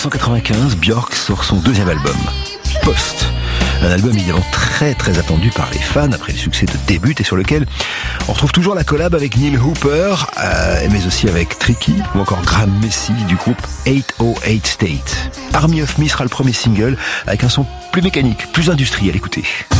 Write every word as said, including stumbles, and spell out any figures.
cent quatre-vingt-quinze, Björk sort son deuxième album, Post. Un album évidemment très très attendu par les fans après le succès de Début et sur lequel on retrouve toujours la collab avec Neil Hooper, euh, mais aussi avec Tricky ou encore Graham Messi du groupe huit cent huit State. Army of Me sera le premier single avec un son plus mécanique, plus industriel. Écoutez.